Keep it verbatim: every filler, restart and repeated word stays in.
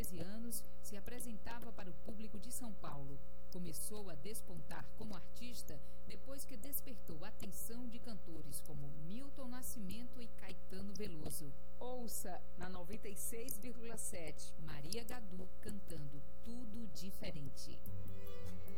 treze anos, se apresentava para o público de São Paulo. Começou a despontar como artista depois que despertou a atenção de cantores como Milton Nascimento e Caetano Veloso. Ouça na noventa e seis vírgula sete Maria Gadu cantando Tudo Diferente.